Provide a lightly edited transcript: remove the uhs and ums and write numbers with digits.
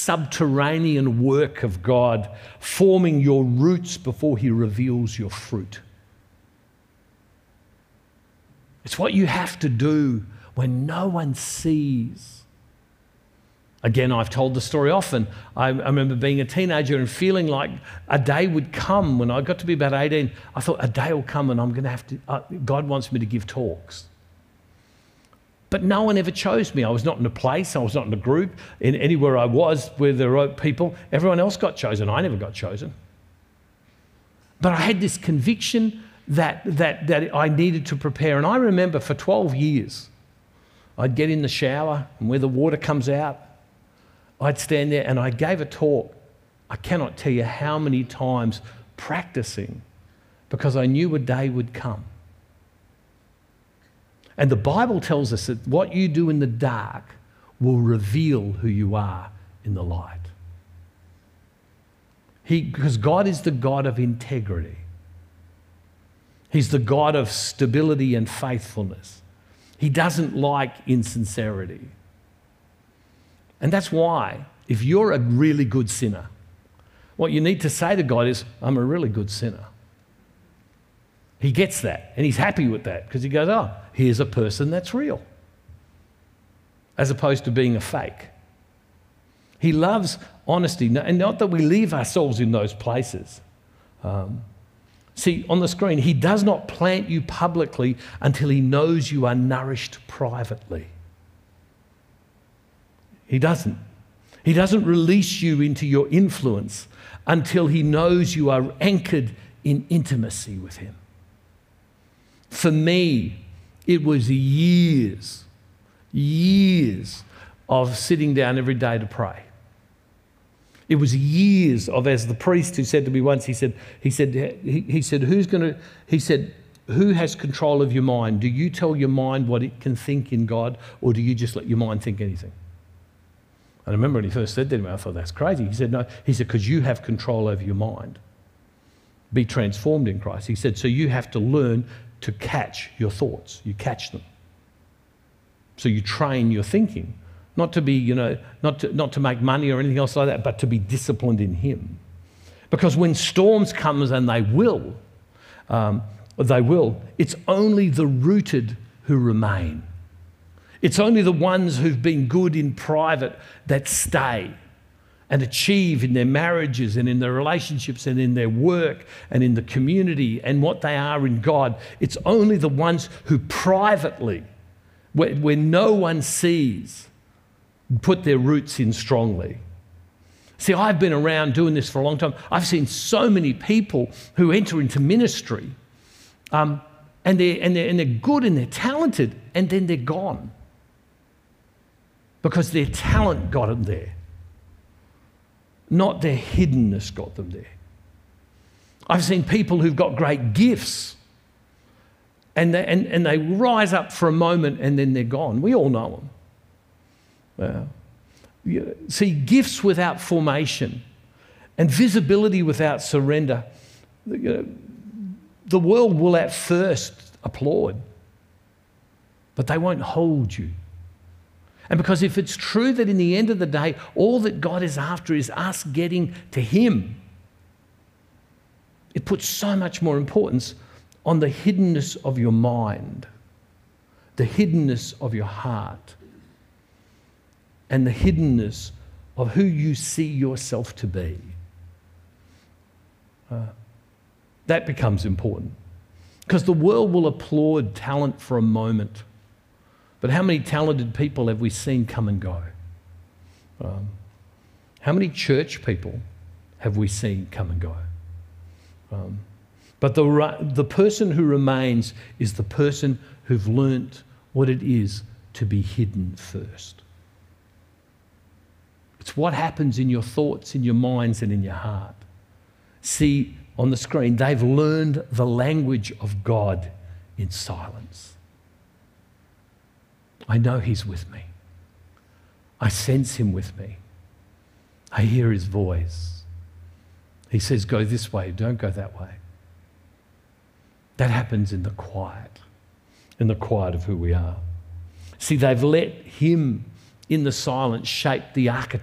subterranean work of God, forming your roots before he reveals your fruit. It's what you have to do when no one sees. Again, I've told the story often. I remember being a teenager and feeling like a day would come when I got to be about 18. I thought a day will come and I'm going to have to, God wants me to give talks. But no one ever chose me. I was not in a place, I was not in a group. In anywhere I was where there were people, everyone else got chosen. I never got chosen. But I had this conviction that I needed to prepare. And I remember for 12 years, I'd get in the shower and where the water comes out, I'd stand there and I gave a talk. I cannot tell you how many times practicing because I knew a day would come. And the Bible tells us that what you do in the dark will reveal who you are in the light. Because God is the God of integrity. He's the God of stability and faithfulness. He doesn't like insincerity. And that's why, if you're a really good sinner, what you need to say to God is, I'm a really good sinner. He gets that, and he's happy with that because he goes, oh, here's a person that's real, as opposed to being a fake. He loves honesty, and not that we leave ourselves in those places. See, on the screen, he does not plant you publicly until he knows you are nourished privately. He doesn't. He doesn't release you into your influence until he knows you are anchored in intimacy with him. For me, it was years of sitting down every day to pray. It was years of, as the priest who said to me once, he said, who has control of your mind? Do you tell your mind what it can think in God, or do you just let your mind think anything? And I remember when he first said that to me, I thought, that's crazy. He said, no. He said, because you have control over your mind. Be transformed in Christ. He said, so you have to learn to catch your thoughts. You catch them. So you train your thinking. Not to be, not to make money or anything else like that, but to be disciplined in him. Because when storms come, and they will, it's only the rooted who remain. It's only the ones who've been good in private that stay and achieve in their marriages and in their relationships and in their work and in the community and what they are in God. It's only the ones who privately, where no one sees, put their roots in strongly. See, I've been around doing this for a long time. I've seen so many people who enter into ministry and they're good and they're talented, and then they're gone because their talent got them there, not their hiddenness got them there. I've seen people who've got great gifts and they rise up for a moment and then they're gone. We all know them. See, gifts without formation and visibility without surrender, the world will at first applaud, but they won't hold you. And because if it's true that in the end of the day, all that God is after is us getting to him, it puts so much more importance on the hiddenness of your mind, the hiddenness of your heart, and the hiddenness of who you see yourself to be. That becomes important. Because the world will applaud talent for a moment. But how many talented people have we seen come and go? How many church people have we seen come and go? But the person who remains is the person who've learnt what it is to be hidden first. It's what happens in your thoughts, in your minds, and in your heart. See, on the screen, they've learned the language of God in silence. I know he's with me. I sense him with me. I hear his voice. He says, go this way, don't go that way. That happens in the quiet of who we are. See, they've let him in the silence shape the architecture